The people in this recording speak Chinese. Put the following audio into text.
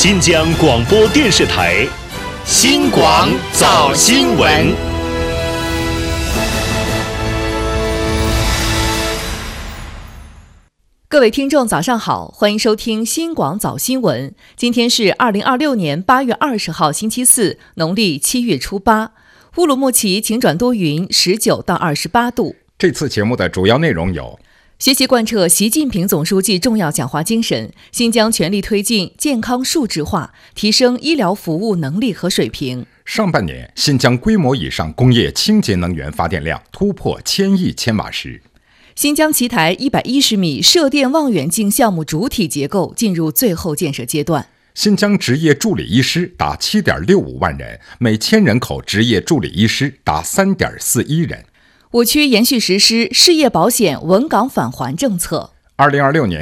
新疆广播电视台新广早新闻。 各位听众早上好，欢迎收听新广早新闻。今天是2026年8月20号星期四，农历7月初8。乌鲁木齐晴转多云，19到28度。 这次节目的主要内容有： 学习贯彻习近平总书记重要讲话精神，新疆全力推进健康数字化，提升医疗服务能力和水平。 上半年，新疆规模以上工业清洁能源发电量突破1000亿千瓦时。 新疆奇台110米射电望远镜项目主体结构进入最后建设阶段。 新疆执业助理医师达7.65万人，每1000人口执业助理医师达3.41人。 我区延续实施失业保险稳岗返还政策。 2026年